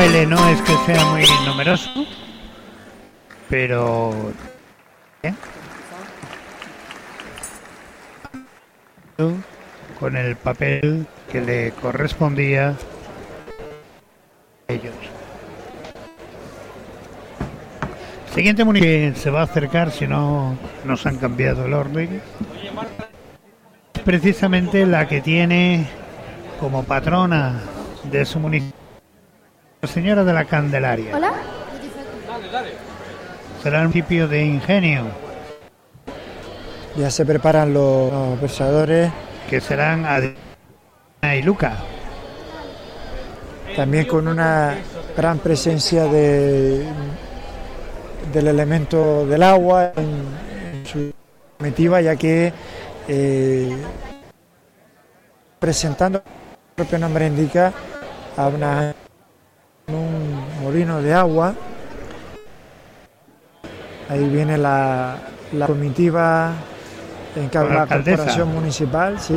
baile no es que sea muy numeroso, pero con el papel que le correspondía a ellos. Siguiente municipio que se va a acercar, si no nos han cambiado el orden, es precisamente la que tiene como patrona de su municipio la Señora de la Candelaria. Hola. Será el municipio de Ingenio. Ya se preparan los versadores. Que serán Adriana y Luca. También con una gran presencia del elemento del agua en su comitiva, ya que presentando, el propio nombre indica, a un molino de agua. Ahí viene la comitiva en la corporación municipal, sí.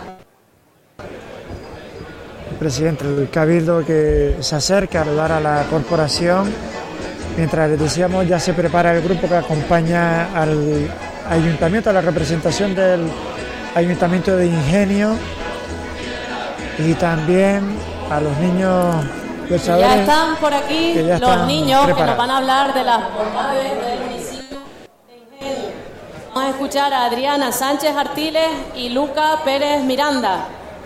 El presidente del Cabildo que se acerca a saludar a la corporación. Mientras les decíamos, ya se prepara el grupo que acompaña al ayuntamiento, a la representación del Ayuntamiento de Ingenio y también a los niños versadores. Ya están por aquí los niños preparados, que nos van a hablar de las bondades del municipio de Ingenio. Vamos a escuchar a Adriana Sánchez Artiles y Luca Pérez Miranda.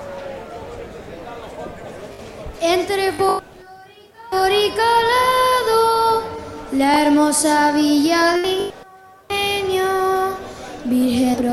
Entre por y calado, la hermosa villa de Ingenio, Virgen